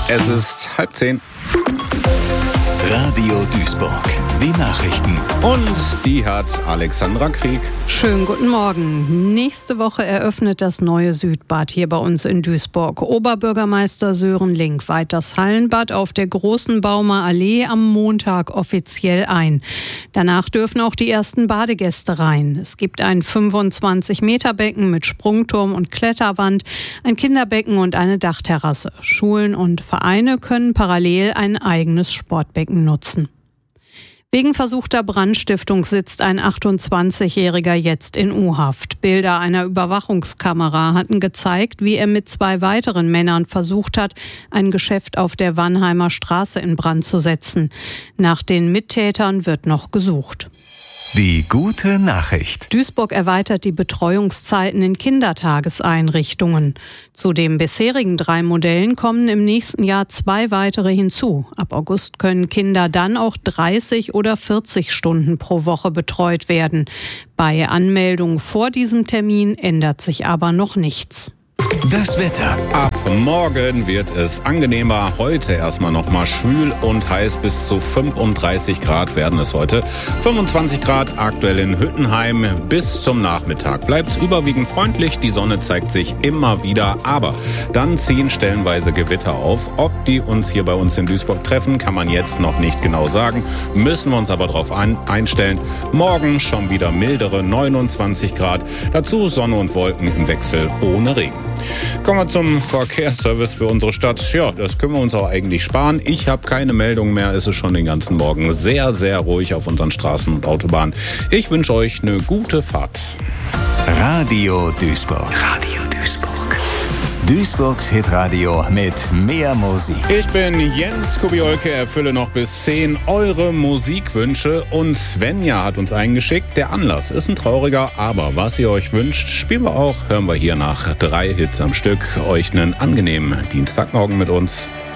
Es ist 9:30. Radio Duisburg, die Nachrichten. Und die hat Alexandra Krieg. Schönen guten Morgen. Nächste Woche eröffnet das neue Südbad hier bei uns in Duisburg. Oberbürgermeister Sören Link weiht das Hallenbad auf der Großen Baumer Allee am Montag offiziell ein. Danach dürfen auch die ersten Badegäste rein. Es gibt ein 25-Meter-Becken mit Sprungturm und Kletterwand, ein Kinderbecken und eine Dachterrasse. Schulen und Vereine können parallel ein eigenes Sportbecken nutzen. Wegen versuchter Brandstiftung sitzt ein 28-Jähriger jetzt in U-Haft. Bilder einer Überwachungskamera hatten gezeigt, wie er mit 2 weiteren Männern versucht hat, ein Geschäft auf der Wannheimer Straße in Brand zu setzen. Nach den Mittätern wird noch gesucht. Die gute Nachricht. Duisburg erweitert die Betreuungszeiten in Kindertageseinrichtungen. Zu den bisherigen 3 Modellen kommen im nächsten Jahr 2 weitere hinzu. Ab August können Kinder dann auch 30 oder 40 Stunden pro Woche betreut werden. Bei Anmeldung vor diesem Termin ändert sich aber noch nichts. Das Wetter. Ab morgen wird es angenehmer. Heute erstmal nochmal schwül und heiß. Bis zu 35 Grad werden es heute. 25 Grad aktuell in Hüttenheim. Bis zum Nachmittag bleibt es überwiegend freundlich. Die Sonne zeigt sich immer wieder. Aber dann ziehen stellenweise Gewitter auf. Ob die uns hier bei uns in Duisburg treffen, kann man jetzt noch nicht genau sagen. Müssen wir uns aber darauf einstellen. Morgen schon wieder mildere 29 Grad. Dazu Sonne und Wolken im Wechsel ohne Regen. Kommen wir zum Verkehrsservice für unsere Stadt. Ja, das können wir uns auch eigentlich sparen. Ich habe keine Meldung mehr. Es ist schon den ganzen Morgen sehr, sehr ruhig auf unseren Straßen und Autobahnen. Ich wünsche euch eine gute Fahrt. Radio Duisburg. Radio Duisburg. Duisburgs Hitradio mit mehr Musik. Ich bin Jens Kubiolke, erfülle noch bis 10 eure Musikwünsche. Und Svenja hat uns eingeschickt. Der Anlass ist ein trauriger, aber was ihr euch wünscht, spielen wir auch. Hören wir hier nach 3 Hits am Stück. Euch einen angenehmen Dienstagmorgen mit uns.